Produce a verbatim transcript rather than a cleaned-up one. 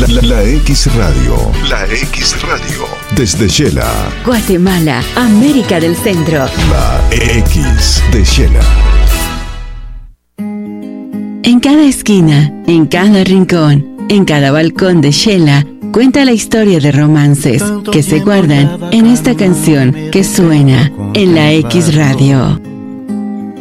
La, la X Radio. La X Radio. Desde Shela. Guatemala, América del Centro. La X de Shela. En cada esquina, en cada rincón, en cada balcón de Shela, cuenta la historia de romances que se guardan en esta canción que suena en la X Radio.